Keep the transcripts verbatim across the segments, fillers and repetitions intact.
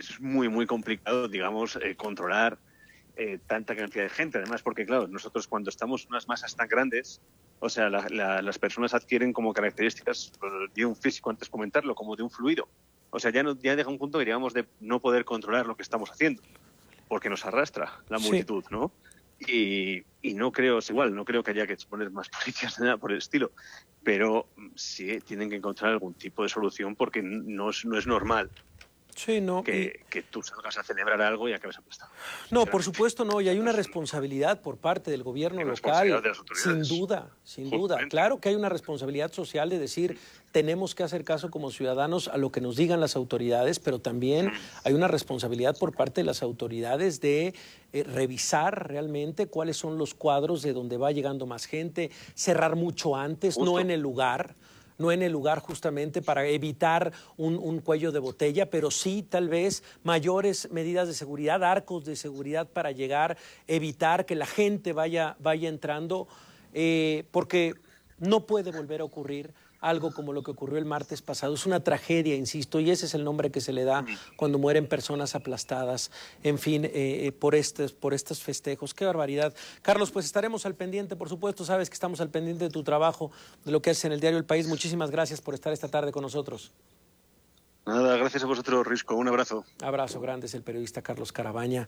es muy, muy complicado, digamos, eh, controlar eh, tanta cantidad de gente. Además, porque, claro, nosotros cuando estamos en unas masas tan grandes, o sea, la, la, las personas adquieren como características de un físico, antes comentarlo, como de un fluido. O sea, ya, no, ya llega un punto que digamos de no poder controlar lo que estamos haciendo, porque nos arrastra la multitud, sí. ¿no? Y, y no creo, es igual, no creo que haya que exponer más policías ni nada por el estilo, pero sí tienen que encontrar algún tipo de solución porque no es, no es normal Sí, no, y que, que tú salgas a celebrar algo y acabes aplastado. no, por supuesto no, y hay una responsabilidad por parte del gobierno local, Responsabilidad de las sin autoridades. duda, sin duda. Justamente. Claro que hay una responsabilidad social de decir, tenemos que hacer caso como ciudadanos a lo que nos digan las autoridades, pero también hay una responsabilidad por parte de las autoridades de eh, revisar realmente cuáles son los cuadros de donde va llegando más gente, cerrar mucho antes, Justo. no en el lugar. No en el lugar justamente para evitar un, un cuello de botella, pero sí tal vez mayores medidas de seguridad, arcos de seguridad para llegar, evitar que la gente vaya, vaya entrando, eh, porque no puede volver a ocurrir algo como lo que ocurrió el martes pasado. Es una tragedia, insisto, y ese es el nombre que se le da cuando mueren personas aplastadas, en fin, eh, por, estos, por estos festejos. ¡Qué barbaridad! Carlos, pues estaremos al pendiente, por supuesto, sabes que estamos al pendiente de tu trabajo, de lo que haces en el diario El País. Muchísimas gracias por estar esta tarde con nosotros. Nada, gracias a vosotros, Risco. Un abrazo. Abrazo grande, es el periodista Carlos Carabaña.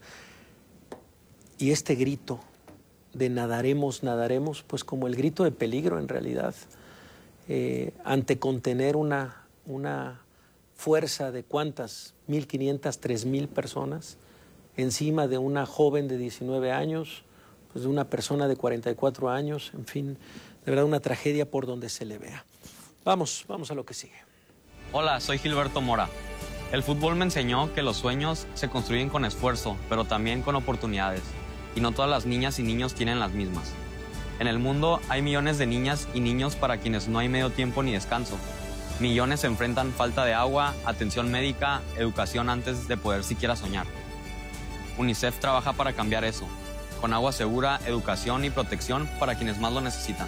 Y este grito de nadaremos, nadaremos, pues como el grito de peligro en realidad. Eh, ante contener una, una fuerza de cuántas, mil quinientas, tres mil personas, encima de una joven de diecinueve años, pues de una persona de cuarenta y cuatro años, en fin, de verdad una tragedia por donde se le vea. Vamos, vamos a lo que sigue. Hola, soy Gilberto Mora. El fútbol me enseñó que los sueños se construyen con esfuerzo, pero también con oportunidades, y no todas las niñas y niños tienen las mismas. En el mundo hay millones de niñas y niños para quienes no hay medio tiempo ni descanso. Millones se enfrentan falta de agua, atención médica, educación antes de poder siquiera soñar. UNICEF trabaja para cambiar eso, con agua segura, educación y protección para quienes más lo necesitan.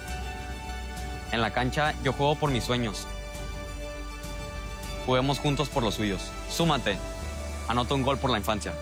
En la cancha yo juego por mis sueños. Juguemos juntos por los suyos. Súmate. Anota un gol por la infancia.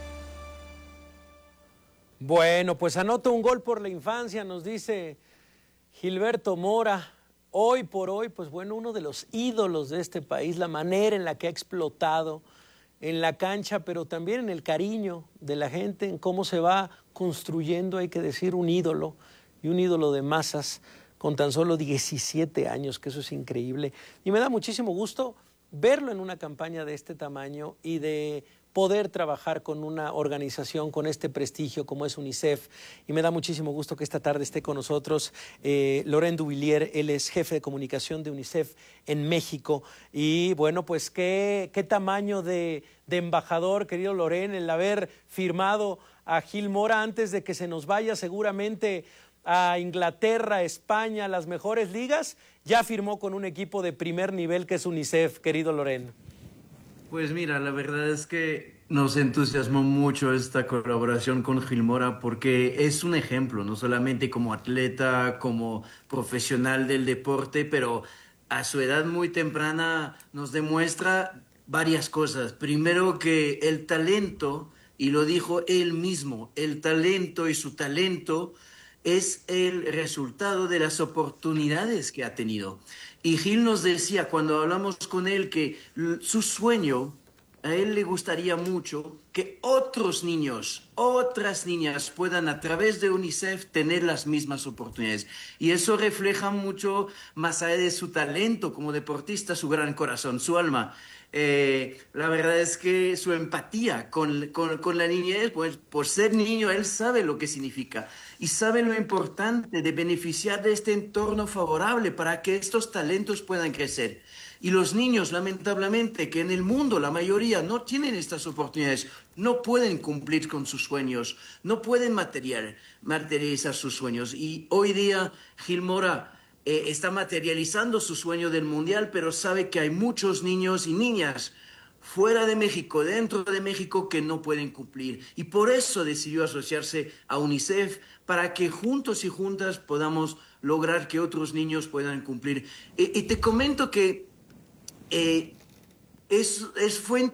Bueno, pues anota un gol por la infancia, nos dice Gilberto Mora. Hoy por hoy, pues bueno, uno de los ídolos de este país, la manera en la que ha explotado en la cancha, pero también en el cariño de la gente, en cómo se va construyendo, hay que decir, un ídolo, y un ídolo de masas con tan solo diecisiete años, que eso es increíble. Y me da muchísimo gusto verlo en una campaña de este tamaño y de poder trabajar con una organización con este prestigio como es UNICEF. Y me da muchísimo gusto que esta tarde esté con nosotros eh, Laurent Duvillier. Él es jefe de comunicación de UNICEF en México. Y bueno, pues qué, qué tamaño de, de embajador, querido Laurent, el haber firmado a Gil Mora antes de que se nos vaya seguramente a Inglaterra, España, las mejores ligas. Ya firmó con un equipo de primer nivel que es UNICEF, querido Laurent. Pues mira, la verdad es que nos entusiasmó mucho esta colaboración con Gil Mora porque es un ejemplo, no solamente como atleta, como profesional del deporte, pero a su edad muy temprana nos demuestra varias cosas. Primero, que el talento, y lo dijo él mismo, el talento y su talento es el resultado de las oportunidades que ha tenido. Y Gil nos decía cuando hablamos con él que su sueño, a él le gustaría mucho que otros niños, otras niñas puedan a través de UNICEF tener las mismas oportunidades. Y eso refleja mucho, más allá de su talento como deportista, su gran corazón, su alma. Eh, la verdad es que su empatía con, con, con la niñez, pues por ser niño, él sabe lo que significa y sabe lo importante de beneficiar de este entorno favorable para que estos talentos puedan crecer. Y los niños, lamentablemente, que en el mundo la mayoría no tienen estas oportunidades, no pueden cumplir con sus sueños, no pueden material, materializar sus sueños. Y hoy día Gil Mora Eh, está materializando su sueño del Mundial, pero sabe que hay muchos niños y niñas fuera de México, dentro de México, que no pueden cumplir. Y por eso decidió asociarse a UNICEF, para que juntos y juntas podamos lograr que otros niños puedan cumplir. Eh, y te comento que eh, es, es, fue